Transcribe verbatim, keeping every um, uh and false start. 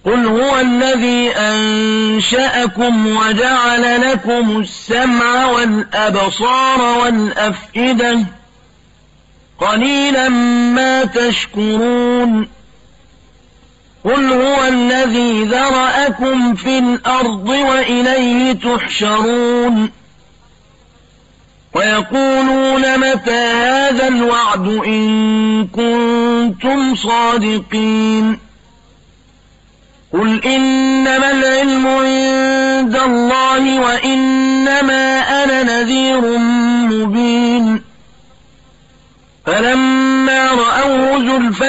قل هو الذي أنشأكم وجعل لكم السمع والأبصار والأفئدة قليلا ما تشكرون قل هو الذي ذرأكم في الأرض وإليه تحشرون ويقولون متى هذا الوعد إن كنتم صادقين قل إنما العلم عند الله وإنما أنا نذير مبين فلما رأوه زلفى